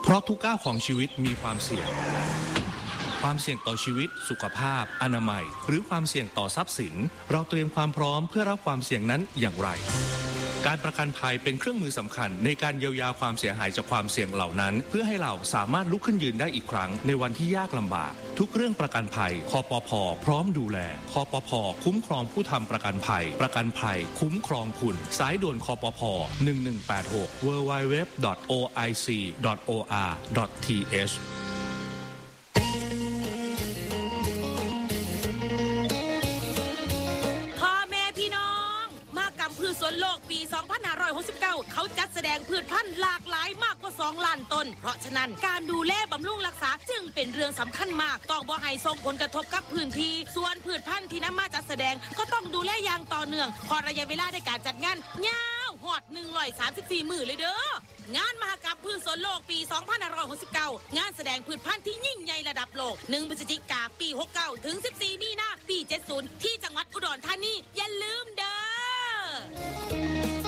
เพราะทุกก้าวของชีวิตมีความเสี่ยงต่อชีวิตสุขภาพอนามัยหรือความเสี่ยงต่อทรัพย์สินเราเตรียมความพร้อมเพื่อรับความเสี่ยงนั้นอย่างไรการประกันภัยเป็นเครื่องมือสำคัญในการเยียวยาความเสียหายจากความเสี่ยงเหล่านั้นเพื่อให้เราสามารถลุกขึ้นยืนได้อีกครั้งในวันที่ยากลำบากทุกเรื่องประกันภัยคปภ.พร้อมดูแลคปภ.คุ้มครองผู้ทำประกันภัยประกันภัยคุ้มครองคุณสายด่วนคปภ. 1186 www.oic.or.th สวนโลกปี 2569 เขาจัดแสดงพืชพันธุ์หลากหลายมากกว่า 2 ล้านต้นเพราะฉะนั้นการดูแลบำรุงรักษาจึงเป็นเรื่องสำคัญมากต้องบ่ให้ส่งผลกระทบกับพื้นที่ส่วนพืชพันธุ์ที่นำมาจัดแสดงก็ต้องดูแลอย่างต่อเนื่องพอระยะเวลาในการจัดงานยาวฮอด134 มื้อเลยเด้องานมหกรรมพืชสวนโลกปี 2569 งานแสดงพืชพันธุ์ที่ยิ่งใหญ่ระดับโลก1 พฤศจิกายน ปี 69 ถึง 14 มีนาคม ปี 70 ที่จังหวัดอุดรธานีอย่าลืมเด้อ